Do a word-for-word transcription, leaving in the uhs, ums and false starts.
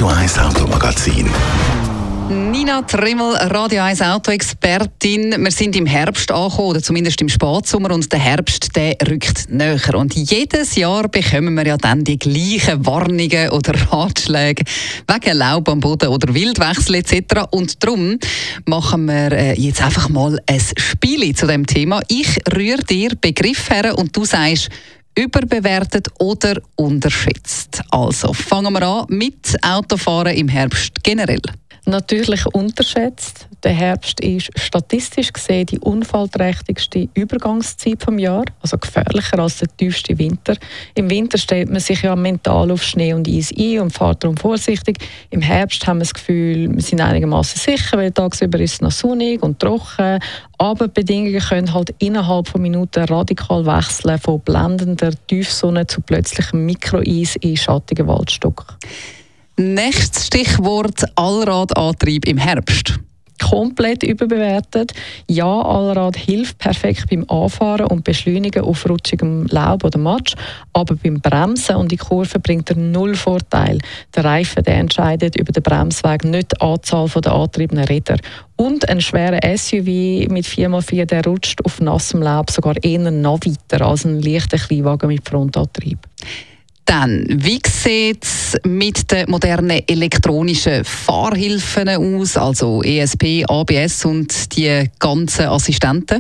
Radio eins Automagazin. Nina Trimmel, Radio eins Auto-Expertin. Wir sind im Herbst angekommen, oder zumindest im Spätsommer, und der Herbst der rückt näher. Und jedes Jahr bekommen wir ja dann die gleichen Warnungen oder Ratschläge wegen Laub am Boden oder Wildwechsel et cetera. Und darum machen wir jetzt einfach mal ein Spiel zu dem Thema. Ich rühre dir Begriff her und du sagst, überbewertet oder unterschätzt. Also fangen wir an mit Autofahren im Herbst generell. Natürlich unterschätzt. Der Herbst ist statistisch gesehen die unfallträchtigste Übergangszeit vom Jahr, also gefährlicher als der tiefste Winter. Im Winter stellt man sich ja mental auf Schnee und Eis ein und fährt darum vorsichtig. Im Herbst haben wir das Gefühl, wir sind einigermaßen sicher, weil tagsüber ist es noch sonnig und trocken. Aber die Bedingungen können halt innerhalb von Minuten radikal wechseln, von blendender Tiefsonne zu plötzlichem Mikroeis in schattigen Waldstücken. Nächstes Stichwort: Allradantrieb im Herbst. Komplett überbewertet. Ja, Allrad hilft perfekt beim Anfahren und Beschleunigen auf rutschigem Laub oder Matsch, aber beim Bremsen und die Kurve bringt er null Vorteil. Der Reifen der entscheidet über den Bremsweg, nicht die Anzahl der angetriebenen Räder. Und ein schwerer S U V mit vier mal vier, der rutscht auf nassem Laub sogar eher noch weiter als ein leichter Kleinwagen mit Frontantrieb. Dann, wie sieht es mit den modernen elektronischen Fahrhilfen aus, also E S P, A B S und die ganzen Assistenten?